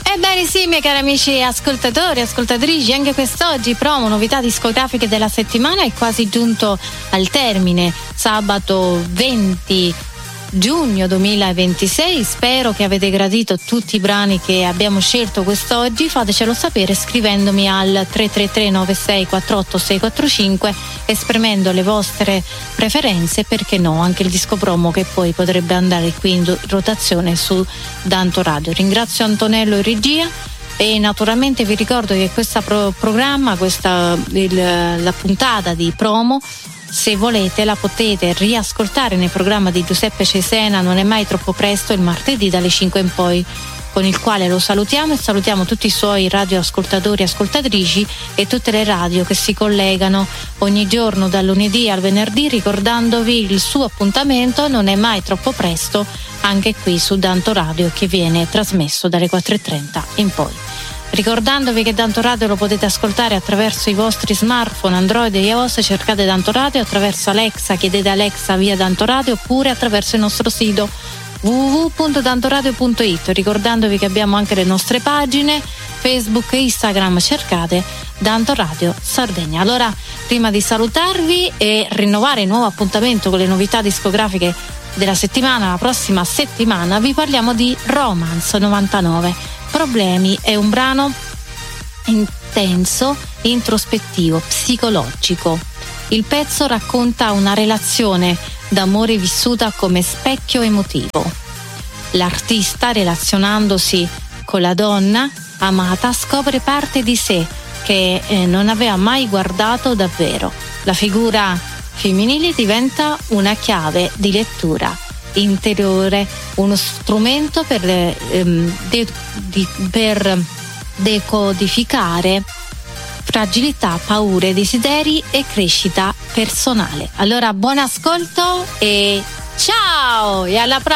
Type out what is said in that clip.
Ebbene sì, miei cari amici ascoltatori, ascoltatrici, anche quest'oggi promo novità discografiche della settimana è quasi giunto al termine. Sabato 20 giugno 2026, spero che avete gradito tutti i brani che abbiamo scelto quest'oggi. Fatecelo sapere scrivendomi al 333 96 48 645, esprimendo le vostre preferenze, perché no, anche il disco promo che poi potrebbe andare qui in rotazione su Danto Radio. Ringrazio Antonello in regia e naturalmente vi ricordo che questa programma, la puntata di promo, se volete la potete riascoltare nel programma di Giuseppe Cesena, Non è mai troppo presto, il martedì dalle 5 in poi, con il quale lo salutiamo e salutiamo tutti i suoi radioascoltatori e ascoltatrici e tutte le radio che si collegano ogni giorno dal lunedì al venerdì, ricordandovi il suo appuntamento Non è mai troppo presto anche qui su Danto Radio, che viene trasmesso dalle 4:30 in poi. Ricordandovi che Danto Radio lo potete ascoltare attraverso i vostri smartphone Android e iOS, cercate Danto Radio, attraverso Alexa chiedete Alexa via Danto Radio, oppure attraverso il nostro sito www.dantoradio.it. ricordandovi che abbiamo anche le nostre pagine Facebook e Instagram, cercate Danto Radio Sardegna. Allora, prima di salutarvi e rinnovare il nuovo appuntamento con le novità discografiche della settimana, la prossima settimana vi parliamo di Romance 99. Problemi è un brano intenso, introspettivo, psicologico. Il pezzo racconta una relazione d'amore vissuta come specchio emotivo. L'artista, relazionandosi con la donna amata, scopre parte di sé che non aveva mai guardato davvero. La figura femminile diventa una chiave di lettura interiore, uno strumento per decodificare fragilità, paure, desideri e crescita personale. Allora, buon ascolto e ciao! E alla prossima!